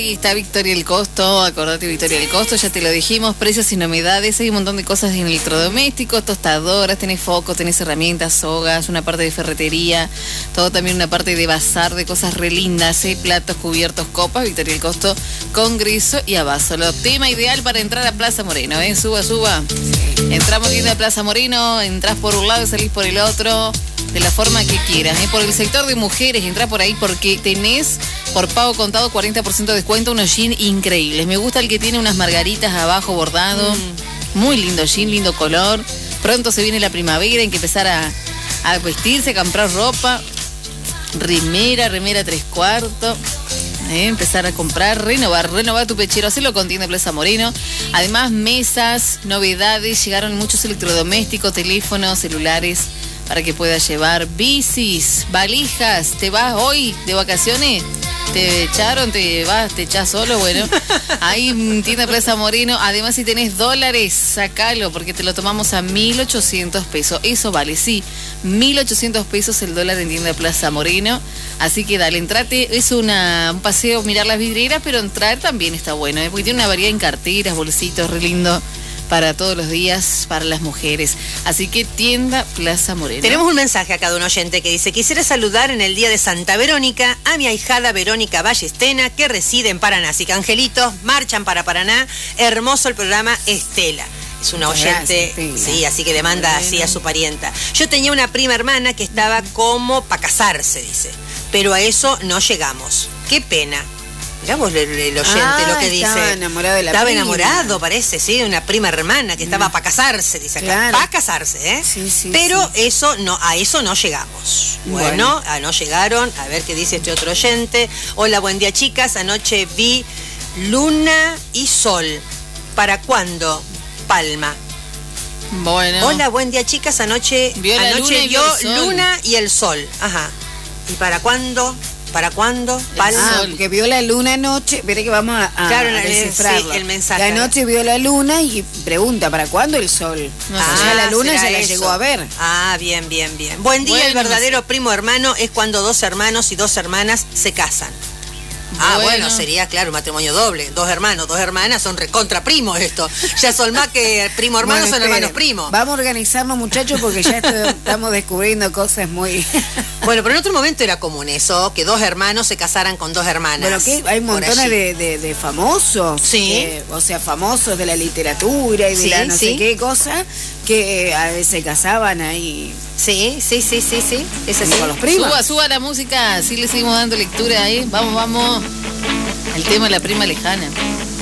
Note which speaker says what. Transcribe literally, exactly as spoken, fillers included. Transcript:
Speaker 1: Y está Victoria El Costo, acordate Victoria El Costo, ya te lo dijimos, precios y novedades, hay un montón de cosas en electrodomésticos, tostadoras, tenés focos, tenés herramientas, sogas, una parte de ferretería, todo también una parte de bazar de cosas re lindas, ¿eh? Platos, cubiertos, copas, Victoria El Costo con Griso y Abasolo. Tema ideal para entrar a Plaza Moreno, ¿eh? Suba, suba. Entramos bien a Plaza Moreno, entrás por un lado y salís por el otro, de la forma que quieras, ¿eh? Por el sector de mujeres, entrá por ahí porque tenés por pago contado cuarenta por ciento de descuento, unos jeans increíbles. Me gusta el que tiene unas margaritas abajo bordado, mm. muy lindo jean, lindo color. Pronto se viene la primavera, hay que empezar a, a vestirse, a comprar ropa, remera, remera tres cuartos. Eh, empezar a comprar, renovar, renovar tu pechero, hacerlo con Tienda Plaza Moreno. Además, mesas, novedades, llegaron muchos electrodomésticos, teléfonos, celulares, para que puedas llevar bicis, valijas. ¿Te vas hoy de vacaciones? ¿Te echaron? ¿Te vas? ¿Te echás solo? Bueno, ahí en Tienda Plaza Moreno. Además, si tenés dólares, sacalo, porque te lo tomamos a mil ochocientos pesos. Eso vale, sí, mil ochocientos pesos el dólar en Tienda Plaza Moreno. Así que dale, entrate. Es una, un paseo, mirar las vidrieras, pero entrar también está bueno, ¿eh? Porque tiene una variedad en carteras, bolsitos, re lindo. Para todos los días, para las mujeres. Así que Tienda Plaza Moreno.
Speaker 2: Tenemos un mensaje acá de un oyente que dice: quisiera saludar en el día de Santa Verónica a mi ahijada Verónica Ballestena, que reside en Paraná. Así que angelitos, marchan para Paraná. Hermoso el programa, Estela. Es una oyente, gracias, sí, así que le manda bueno. así a su parienta. Yo tenía una prima hermana que estaba como para casarse, dice. Pero a eso no llegamos. Qué pena. Miramos el, el oyente ah, lo que dice.
Speaker 1: Estaba enamorado de la
Speaker 2: Estaba
Speaker 1: prima.
Speaker 2: enamorado, parece, sí, de una prima hermana que estaba mm. para casarse, dice acá. Claro. Para casarse, ¿eh?
Speaker 1: Sí, sí,
Speaker 2: Pero
Speaker 1: sí.
Speaker 2: eso no, a eso no llegamos. Bueno, bueno, a no llegaron. A ver qué dice este otro oyente. Hola, buen día, chicas. Anoche vi Luna y Sol. ¿Para cuándo? Palma.
Speaker 1: Bueno.
Speaker 2: Hola, buen día, chicas. Anoche,
Speaker 1: vio la
Speaker 2: anoche
Speaker 1: luna
Speaker 2: vio
Speaker 1: y el
Speaker 2: Luna y el Sol. Ajá. ¿Y para cuándo? ¿Para cuándo?
Speaker 3: Palma. Ah, porque vio la luna anoche. Espera que vamos a, a,
Speaker 2: claro,
Speaker 3: a descifrarlo.
Speaker 2: Sí, el mensaje.
Speaker 3: La noche vio la luna y pregunta, ¿para cuándo el sol?
Speaker 1: No
Speaker 3: ah,
Speaker 1: sé.
Speaker 3: ya la luna ya la
Speaker 2: eso.
Speaker 3: llegó a ver.
Speaker 2: Ah, bien, bien, bien. Buen día,
Speaker 1: bueno,
Speaker 2: el verdadero
Speaker 1: no sé.
Speaker 2: primo hermano es cuando dos hermanos y dos hermanas se casan. Ah, bueno,
Speaker 1: bueno
Speaker 2: sería, claro, un matrimonio doble. Dos hermanos, dos hermanas, son recontra primos esto. Ya son más que primo hermanos, bueno, son esperen. hermanos primos.
Speaker 3: Vamos a organizarnos, muchachos, porque ya esto, estamos descubriendo cosas muy...
Speaker 2: Bueno, pero en otro momento era común eso, que dos hermanos se casaran con dos hermanas.
Speaker 3: Bueno, que hay montones de, de, de famosos.
Speaker 2: Sí.
Speaker 3: Que, o sea, famosos de la literatura y de
Speaker 2: sí,
Speaker 3: la no
Speaker 2: sí.
Speaker 3: sé qué cosa, que eh, a veces se casaban ahí.
Speaker 2: Sí, sí, sí, sí, sí. Es así.
Speaker 3: Con los primos.
Speaker 1: Suba, suba la música, así le seguimos dando lectura ahí. Vamos, vamos. El tema de la prima lejana.